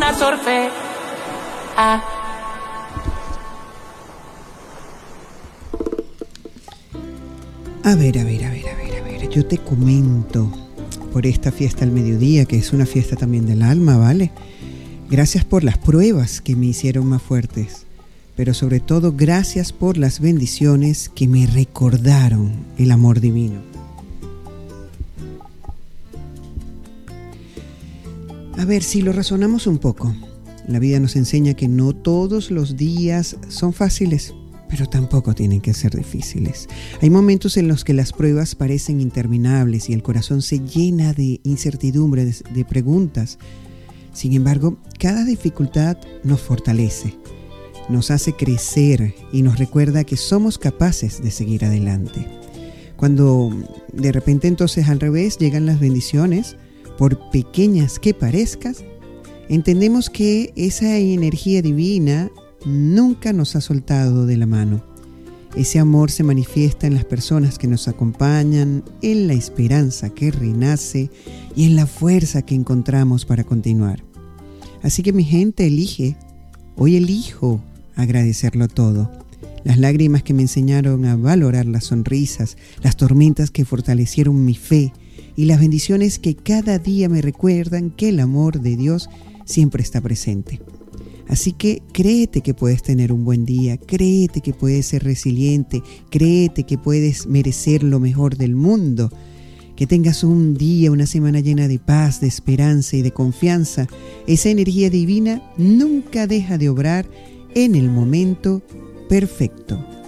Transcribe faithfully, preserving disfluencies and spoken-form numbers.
a surfear. A ver, a ver, a ver, a ver, a ver, yo te comento por esta fiesta al mediodía, que es una fiesta también del alma, ¿vale? Gracias por las pruebas que me hicieron más fuertes, pero sobre todo gracias por las bendiciones que me recordaron el amor divino. A ver, si lo razonamos un poco, la vida nos enseña que no todos los días son fáciles, pero tampoco tienen que ser difíciles. Hay momentos en los que las pruebas parecen interminables y el corazón se llena de incertidumbre, de, de preguntas. Sin embargo, cada dificultad nos fortalece, nos hace crecer y nos recuerda que somos capaces de seguir adelante. Cuando de repente entonces al revés llegan las bendiciones, por pequeñas que parezcan, entendemos que esa energía divina nunca nos ha soltado de la mano. Ese amor se manifiesta en las personas que nos acompañan, en la esperanza que renace y en la fuerza que encontramos para continuar. Así que mi gente, elige, hoy elijo agradecerlo todo. Las lágrimas que me enseñaron a valorar las sonrisas, las tormentas que fortalecieron mi fe y las bendiciones que cada día me recuerdan que el amor de Dios siempre está presente. Así que créete que puedes tener un buen día, créete que puedes ser resiliente, créete que puedes merecer lo mejor del mundo. Que tengas un día, una semana llena de paz, de esperanza y de confianza. Esa energía divina nunca deja de obrar en el momento perfecto.